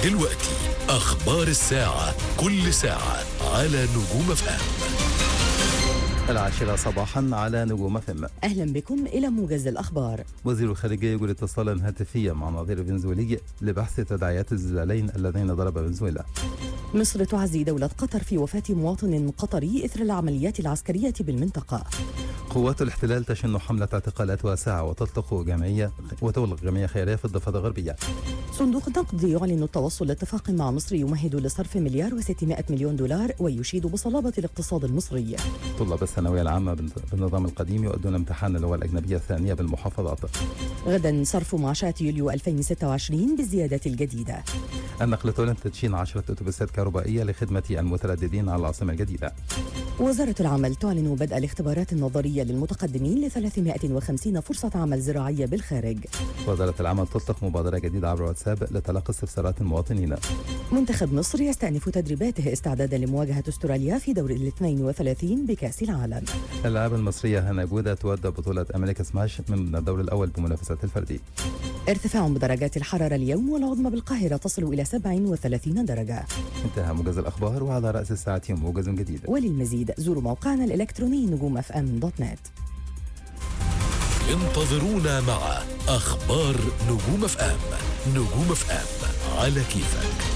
دلوقتي أخبار الساعة، كل ساعة على نجوم FM. 10 صباحا على نجوم FM. أهلا بكم إلى موجز الأخبار. وزير الخارجية يقول اتصالا هاتفيا مع نظير فنزويلي لبحث تداعيات الزلزالين اللذين ضرب فنزويلا. مصر تعزي دولة قطر في وفاة مواطن قطري إثر العمليات العسكرية بالمنطقة. قوات الاحتلال تشن حملة اعتقالات واسعة وتطلق جمعية خيرية في الضفة الغربية. صندوق النقد يعلن التوصل لاتفاق مع مصر يمهد لصرف $1,600,000,000 ويشيد بصلابة الاقتصاد المصري. طلاب الثانوية العامة بالنظام القديم يؤدون امتحان اللغة الأجنبية الثانية بالمحافظات. غدا صرف معاشات يوليو 2026 بالزيادات الجديدة. النقل تولن تدشين 10 أتوبيسات كهربائية لخدمة المترددين على العاصمة الجديدة. وزارة العمل تعلن بدء الاختبارات النظرية للمتقدمين ل350 فرصة عمل زراعية بالخارج. وزارة العمل تطلق مبادرة جديدة عبر واتساب لتلقي استفسارات المواطنين. منتخب مصر يستأنف تدريباته استعدادا لمواجهة استراليا في دور 32 بكأس العالم. اللاعبة المصرية هنا جودة تودع بطولة أمريكا سماش من الدور الأول بمنافسة الفردي. ارتفاع بدرجات الحرارة اليوم والعظمى بالقاهرة تصل إلى 37 درجة. انتهى موجز الأخبار، وعلى رأس الساعة موجز جديد. وللمزيد زوروا موقعنا الإلكتروني نجومfm.net. انتظرونا مع أخبار نجوم FM. نجوم FM على كيفك.